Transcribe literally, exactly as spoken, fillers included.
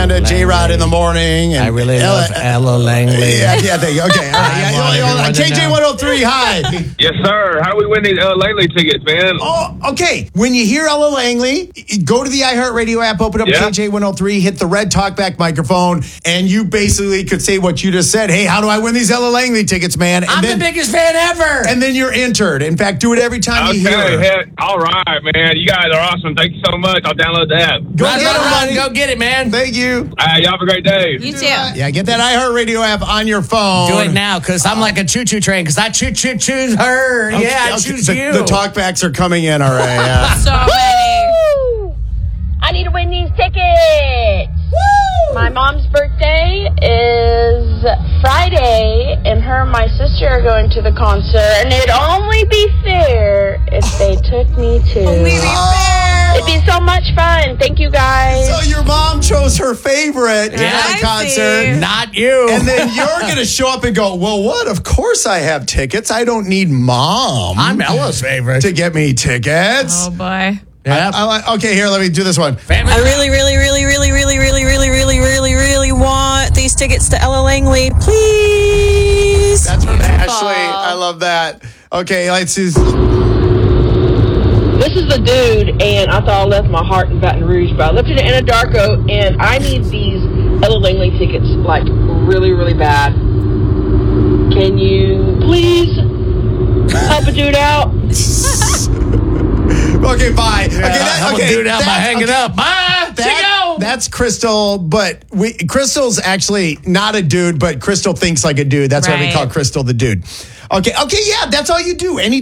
Amanda, J-Rod in the morning. And I really Ella, love Ella Langley. Yeah, yeah, thank you. Okay, all right. I Yeah, want yeah, yeah, everyone to K J know. one oh three, hi. Yes, sir. How do we win these uh, Langley tickets, man? Oh, okay. When you hear Ella Langley, go to the iHeartRadio app, open up Yeah. K J one oh three, hit the red talkback microphone, and you basically could say what you just said. Hey, how do I win these Ella Langley tickets, man? And I'm then, the biggest fan ever. And then you're entered. In fact, do it every time you hear Okay, her. heck, all right, man. You guys are awesome. Thank you so much. I'll download the app. Go Run, get run, her, run, buddy. go get it, man. Thank you. All right, y'all have a great day. You too. Yeah, get that iHeartRadio app on your phone. Do it now, because I'm like a choo-choo train, because I choo-choo choose her. Okay, yeah, I okay. choose the, you. The talkbacks are coming in, all right. Yeah. So many. I need to win these tickets. My mom's birthday is Friday, and her and my sister are going to the concert, and it'd only be fair if they took me too. Oh, It'd be so much fun. Thank you guys. so your mom chose her favorite Yeah, at I the concert. see. Not you. And then you're going to show up and go, well, what? Of course I have tickets. I don't need mom I'm Ella's favorite. to get me tickets. Oh boy. Yep. I like, okay, here, let me do this one. Family. I really, really, really, really, really, really, really, really, really, really want these tickets to Ella Langley, please. That's from Ashley. I love that. Okay, let's see. This is the dude, and I thought I left my heart in Baton Rouge, but I left it in Anadarko, and I need these Ella Langley tickets, like, really, really bad. Can you please help a dude out? Okay, bye. Okay, Yeah, that, help okay, him do that by that- hanging okay. up. Bye. That- See you. That's Crystal, but we Crystal's actually not a dude, but Crystal thinks like a dude. That's why we Right. call Crystal the dude. Okay, okay, yeah, that's all you do. Any